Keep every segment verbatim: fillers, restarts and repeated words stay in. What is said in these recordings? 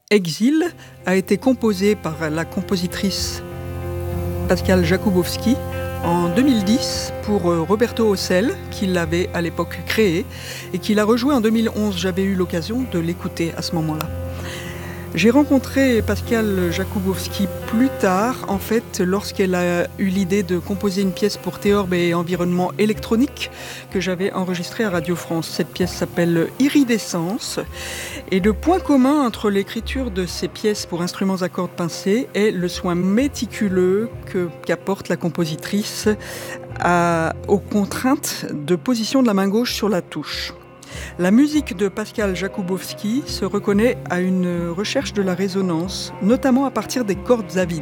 Exil a été composé par la compositrice Pascale Jakubowski en deux mille dix pour Roberto Ossel, qui l'avait à l'époque créé et qui l'a rejoué en deux mille onze. J'avais eu l'occasion de l'écouter à ce moment-là. J'ai rencontré Pascale Jakubowski plus tard, en fait, lorsqu'elle a eu l'idée de composer une pièce pour Théorbe et environnement électronique que j'avais enregistrée à Radio France. Cette pièce s'appelle Iridescence. Et le point commun entre l'écriture de ces pièces pour instruments à cordes pincées est le soin méticuleux que, qu'apporte la compositrice à, aux contraintes de position de la main gauche sur la touche. La musique de Pascale Jakubowski se reconnaît à une recherche de la résonance, notamment à partir des cordes à vide.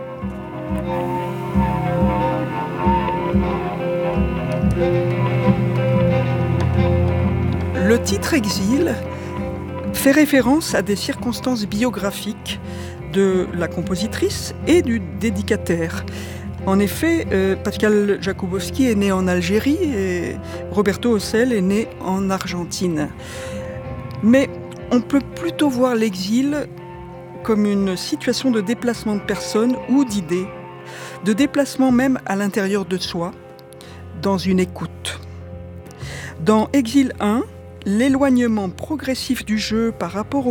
Le titre Exil fait référence à des circonstances biographiques de la compositrice et du dédicataire. En effet, euh, Pascale Jakubowski est née en Algérie et Roberto Ossel est né en Argentine. Mais on peut plutôt voir l'exil comme une situation de déplacement de personnes ou d'idées, de déplacement même à l'intérieur de soi, dans une écoute. Dans Exil un, l'éloignement progressif du jeu par rapport au